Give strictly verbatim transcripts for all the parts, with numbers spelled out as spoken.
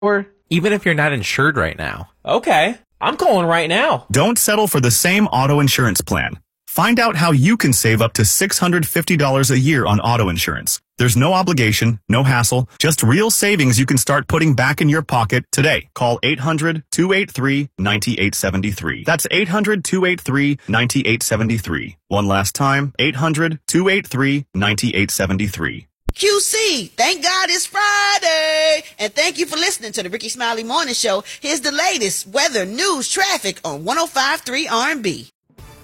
Or even if you're not insured right now. okay, I'm calling right now. Don't settle for the same auto insurance plan. Find out how you can save up to six hundred fifty dollars a year on auto insurance. There's no obligation, no hassle, just real savings you can start putting back in your pocket today. Call eight hundred, two eight three, nine eight seven three. That's eight hundred, two eight three, nine eight seven three. One last time, eight hundred, two eight three, nine eight seven three. Q C, thank God it's Friday. And thank you for listening to the Ricky Smiley Morning Show. Here's the latest weather, news, traffic on one oh five point three R and B.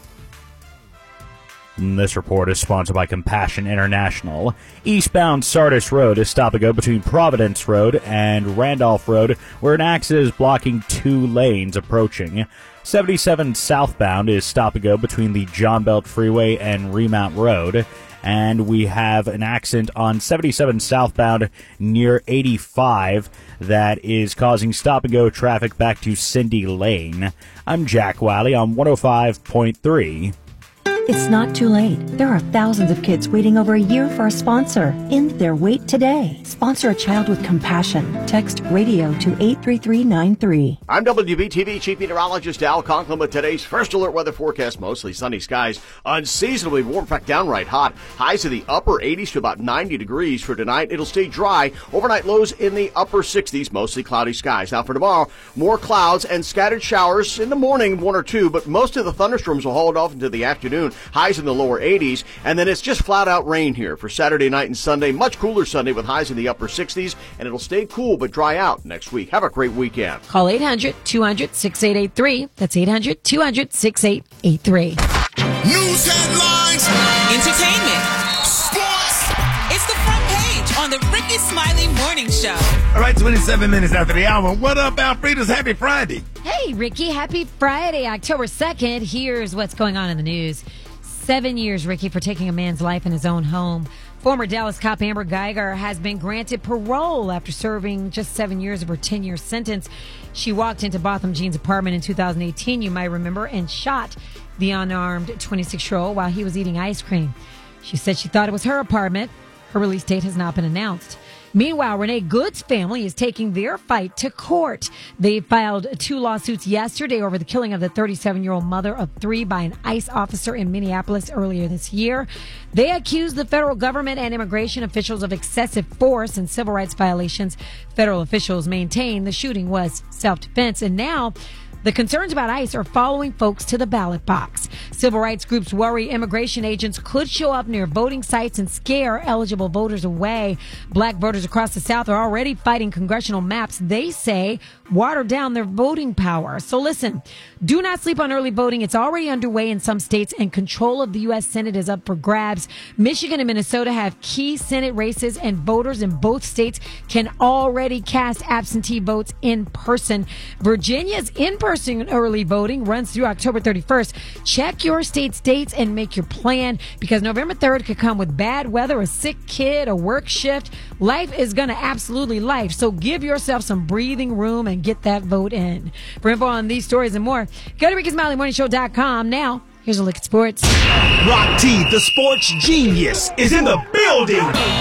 This report is sponsored by Compassion International. Eastbound Sardis Road is stop and go between Providence Road and Randolph Road, where an accident is blocking two lanes approaching. seventy-seven southbound is stop and go between the John Belt Freeway and Remount Road. And we have an accident on seventy-seven southbound near eighty-five that is causing stop-and-go traffic back to Cindy Lane. I'm Jack Wiley on one oh five point three. It's not too late. There are thousands of kids waiting over a year for a sponsor. End their wait today. Sponsor a child with compassion. Text radio to eight three three nine three. I'm W B T V Chief Meteorologist Al Conklin with today's first alert weather forecast. Mostly sunny skies, unseasonably warm, in fact, downright hot. Highs in the upper eighties to about ninety degrees for tonight. It'll stay dry. Overnight lows in the upper sixties, mostly cloudy skies. Now for tomorrow, more clouds and scattered showers in the morning, one or two, but most of the thunderstorms will hold off into the afternoon. Highs in the lower eighties, and then it's just flat-out rain here for Saturday night and Sunday. Much cooler Sunday with highs in the upper sixties, and it'll stay cool but dry out next week. Have a great weekend. Call eight hundred, two hundred, six eight eight three. That's eight hundred, two hundred, six eight eight three. News headlines. Entertainment. Sports. It's the front page on the Ricky Smiley Morning Show. All right, twenty-seven minutes after the hour. What up, Alfreda's? Happy Friday. Hey, Ricky. Happy Friday, October second. Here's what's going on in the news. Seven years, Ricky, for taking a man's life in his own home. Former Dallas cop Amber Geiger has been granted parole after serving just seven years of her ten-year sentence. She walked into Botham Jean's apartment in two thousand eighteen, you might remember, and shot the unarmed twenty-six-year-old while he was eating ice cream. She said she thought it was her apartment. Her release date has not been announced. Meanwhile, Renee Good's family is taking their fight to court. They filed two lawsuits yesterday over the killing of the thirty-seven-year-old mother of three by an ICE officer in Minneapolis earlier this year. They accuse the federal government and immigration officials of excessive force and civil rights violations. Federal officials maintain the shooting was self-defense, and now the concerns about ICE are following folks to the ballot box. Civil rights groups worry immigration agents could show up near voting sites and scare eligible voters away. Black voters across the South are already fighting congressional maps they say water down their voting power. So listen, do not sleep on early voting. It's already underway in some states, and control of the U S Senate is up for grabs. Michigan and Minnesota have key Senate races, and voters in both states can already cast absentee votes in person. Virginia's in-person early voting runs through October thirty-first. Check your state's dates and make your plan, because November third could come with bad weather, a sick kid, a work shift. Life is going to absolutely life. So give yourself some breathing room and get that vote in. For info on these stories and more, go to Ricky Smiley Morning Show dot com. Now, here's a look at sports. Rock T, the sports genius, is in the building.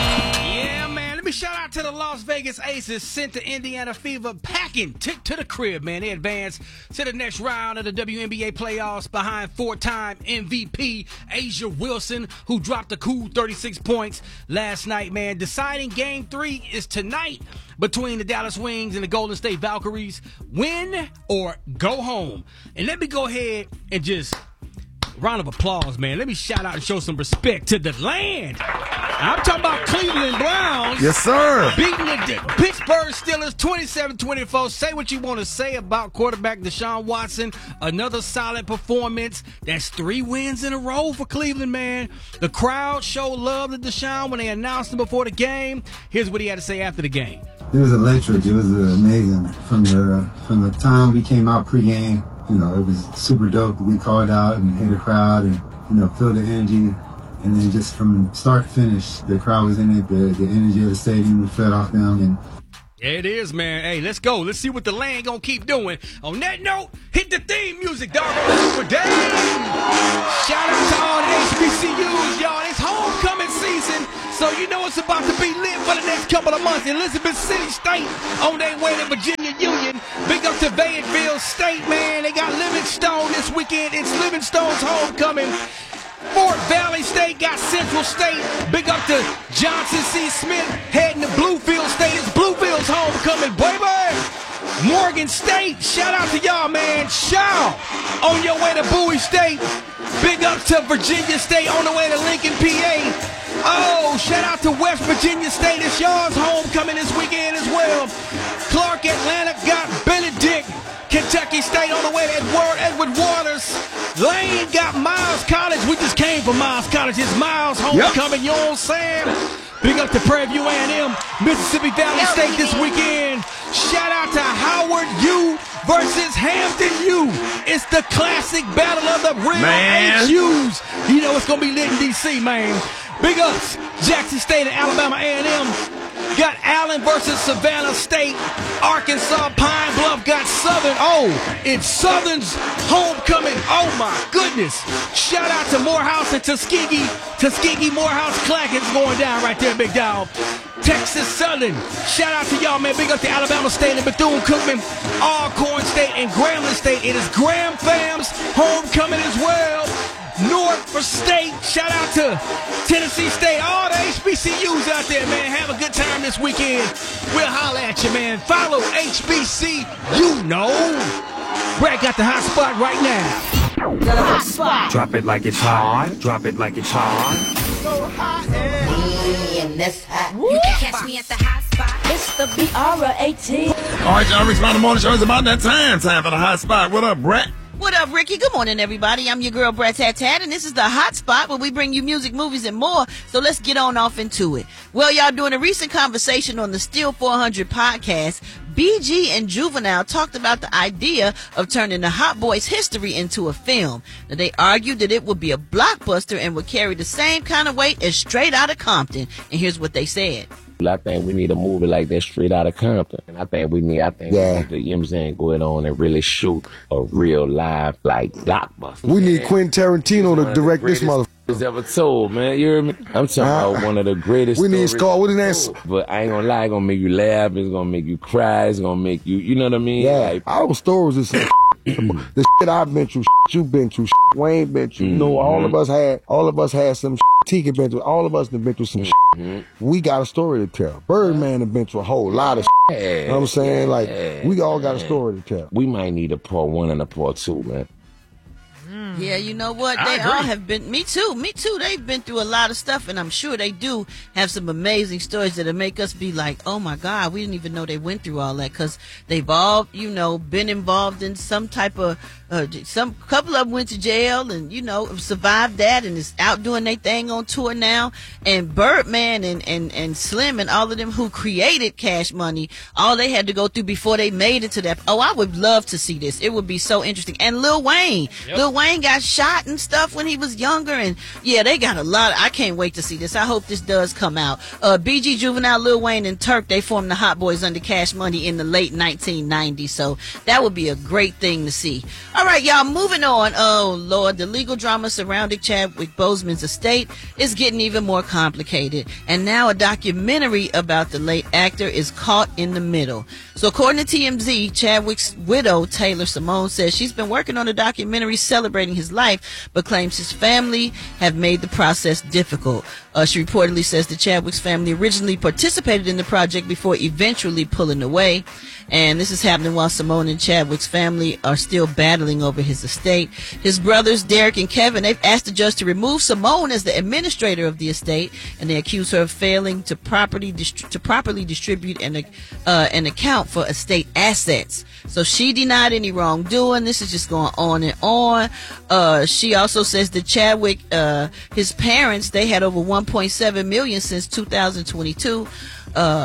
Yeah, man. Let me shout out to the Las Vegas Aces, sent the Indiana Fever packing to, to the crib, man. They advanced to the next round of the W N B A playoffs behind four-time M V P Asia Wilson, who dropped a cool thirty-six points last night, man. Deciding game three is tonight between the Dallas Wings and the Golden State Valkyries. Win or go home. And let me go ahead and just round of applause, man. Let me shout out and show some respect to the land. I'm talking about Cleveland Browns. Yes, sir. Beating the Pittsburgh Steelers twenty-seven twenty-four. Say what you want to say about quarterback Deshaun Watson. Another solid performance. That's three wins in a row for Cleveland, man. The crowd showed love to Deshaun when they announced him before the game. Here's what he had to say after the game. It was electric. It was amazing. From the from the time we came out pregame, you know, it was super dope. We called out and hit the crowd and, you know, feel the energy. And then just from start to finish, the crowd was in it. The, the energy of the stadium fed off them. And yeah, it is, man. Hey, let's go. Let's see what the land gonna keep doing. On that note, hit the theme music, dog. Super Dave. Shout out to all the H B C Us, y'all. It's homecoming season. So you know it's about to be lit for the next couple of months. Elizabeth City State on their way to Virginia Union. Big up to Fayetteville State, man. They got Livingstone this weekend. It's Livingstone's homecoming. Fort Valley State got Central State. Big up to Johnson C. Smith heading to Bluefield State. It's Bluefield's homecoming, baby. Morgan State, shout out to y'all, man. Shout on your way to Bowie State. Big up to Virginia State on the way to Lincoln, P A. Oh, shout out to West Virginia State. It's y'all's homecoming this weekend as well. Clark Atlanta got Benedict. Kentucky State on the way to Edward, Edward Waters. Lane got Miles College. We just came from Miles College. It's Miles homecoming, yep. You know what I'm saying? Big up to Prairie View A and M, Mississippi Valley State this weekend. Shout out to Howard U versus Hampton U. It's the classic battle of the real Man. H Us. You know it's going to be lit in D C, man. Big ups, Jackson State and Alabama A and M. Got Allen versus Savannah State. Arkansas Pine Bluff got Southern. Oh, it's Southern's homecoming. Oh, my goodness. Shout out to Morehouse and Tuskegee. Tuskegee, Morehouse, Clackett's going down right there, big dog. Texas Southern. Shout out to y'all, man. Big up to Alabama State and Bethune-Cookman, Alcorn State and Grambling State. It is Graham Fam's homecoming as well. North State, shout out to Tennessee State, all the H B C Us out there, man. Have a good time this weekend. We'll holler at you, man. Follow H B C, you know. Brad got the hot spot right now. The hot spot. Drop it like it's hot. Drop it like it's hot. So hot and this hot. You can catch me at the hot spot. It's the B R eighteen. All right, y'all, Rick Smiley Morning Show. It's about that time. Time for the hot spot. What up, Brett? What up, Ricky? Good morning, everybody. I'm your girl, Brett Tat Tat, and this is the Hot Spot where we bring you music, movies, and more. So let's get on off into it. Well, y'all, during a recent conversation on the Still four hundred podcast, B G and Juvenile talked about the idea of turning the Hot Boys history into a film. Now, they argued that it would be a blockbuster and would carry the same kind of weight as Straight Outta Compton. And here's what they said. I think we need a movie like that Straight Outta Compton. And I think we need, I think yeah. we need to, you know what I'm saying, go ahead on and really shoot a real live, like, blockbuster. We need Quentin Tarantino to direct this motherfucker. Ever told, man. You hear me? I'm talking uh, about one of the greatest. We need Scar. What is that? But I ain't gonna lie, it's gonna make you laugh. It's gonna make you cry. It's gonna make you, you know what I mean? Yeah. Like, our stories is some the shit I've been through, shit you've been through, shit Wayne been through. Mm-hmm. You know, all of us had, all of us had some shit Tika been through. All of us have been through some mm-hmm. shit. We got a story to tell. Birdman have been through a whole lot of shit. Yeah, you know what I'm saying? Like, yeah, we all got yeah. a story to tell. We might need a part one and a part two, man. Yeah, you know what? They all have been, me too, me too. They've been through a lot of stuff, and I'm sure they do have some amazing stories that'll make us be like, oh my God, we didn't even know they went through all that, because they've all, you know, been involved in some type of, uh, some couple of them went to jail and, you know, survived that and is out doing their thing on tour now. And Birdman and, and, and Slim and all of them who created Cash Money, all they had to go through before they made it to that. Oh, I would love to see this. It would be so interesting. And Lil Wayne, yep. Lil Wayne got shot and stuff when he was younger, and yeah, they got a lot. I can't wait to see this. I hope this does come out. Uh, B G, Juvenile, Lil Wayne, and Turk, they formed the Hot Boys under Cash Money in the late nineteen nineties, so that would be a great thing to see. All right, y'all, moving on. Oh, Lord, the legal drama surrounding Chadwick Boseman's estate is getting even more complicated, and now a documentary about the late actor is caught in the middle. So according to T M Z, Chadwick's widow, Taylor Simone, says she's been working on a documentary celebrating his life, but claims his family have made the process difficult. Uh, she reportedly says that Chadwick's family originally participated in the project before eventually pulling away. And this is happening while Simone and Chadwick's family are still battling over his estate. His brothers, Derek and Kevin, they've asked the judge to remove Simone as the administrator of the estate, and they accuse her of failing to properly dist- to properly distribute and uh, an account for estate assets. So she denied any wrongdoing. This is just going on and on. Uh, she also says that Chadwick, uh, his parents, they had over one point seven million since two thousand twenty-two. Uh,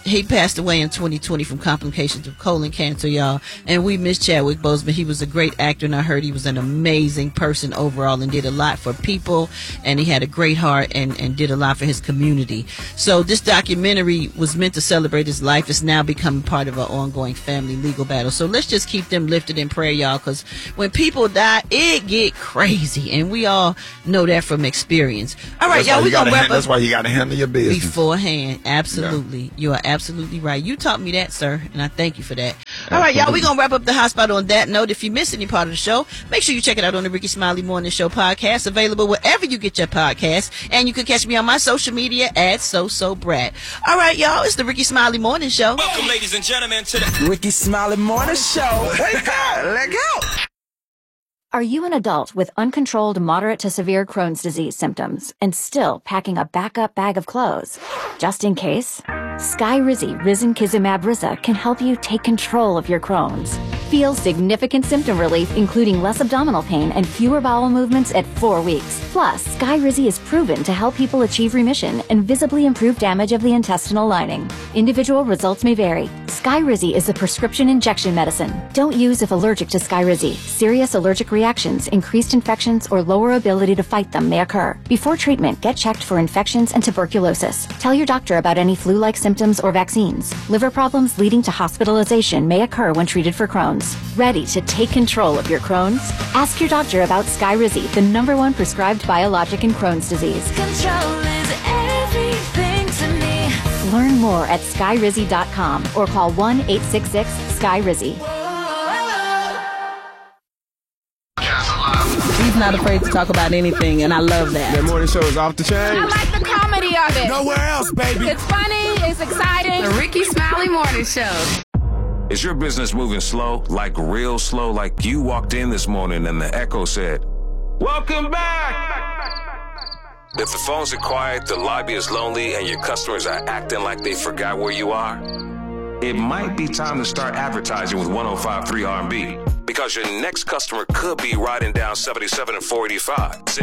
he passed away in twenty twenty from complications of colon cancer, y'all. And we miss Chadwick Boseman. He was a great actor, and I heard he was an amazing person overall and did a lot for people. And he had a great heart and, and did a lot for his community. So this documentary was meant to celebrate his life. It's now becoming part of an ongoing family legal battle. So let's just keep them lifted in prayer, y'all, because when people die, it get crazy. And we all know that from experience. All right, that's y'all, we gonna wrap hand, up. That's why you got to handle your business Beforehand. Absolutely. Yeah. You are absolutely right. You taught me that, sir, and I thank you for that. All right, y'all, we're going to wrap up the hot spot on that note. If you missed any part of the show, make sure you check it out on the Ricky Smiley Morning Show podcast, available wherever you get your podcasts. And you can catch me on my social media at SoSoBrat. All right, y'all, it's the Ricky Smiley Morning Show. Welcome, ladies and gentlemen, to the Ricky Smiley Morning Show. Wake up, let go. Are you an adult with uncontrolled moderate to severe Crohn's disease symptoms and still packing a backup bag of clothes? Just in case, Skyrizi Risankizumab Riza can help you take control of your Crohn's. Feel significant symptom relief, including less abdominal pain and fewer bowel movements at four weeks. Plus, Skyrizi is proven to help people achieve remission and visibly improve damage of the intestinal lining. Individual results may vary. Skyrizi is a prescription injection medicine. Don't use if allergic to Skyrizi. Serious allergic reactions, increased infections, or lower ability to fight them may occur. Before treatment, get checked for infections and tuberculosis. Tell your doctor about any flu-like symptoms or vaccines. Liver problems leading to hospitalization may occur when treated for Crohn's. Ready to take control of your Crohn's? Ask your doctor about Skyrizi, the number one prescribed biologic in Crohn's disease. Control is everything to me. Learn more at skyrizi dot com or call one eight six six Skyrizi. He's not afraid to talk about anything, and I love that. That morning show is off the chain. I like the comedy of it. Nowhere else, baby. It's funny. It's exciting. The Ricky Smiley Morning Show. Is your business moving slow, like real slow, like you walked in this morning and the echo said, "Welcome back"? If the phones are quiet, the lobby is lonely, and your customers are acting like they forgot where you are, it might be time to start advertising with one oh five point three R and B, because your next customer could be riding down seventy-seven and four eighty-five.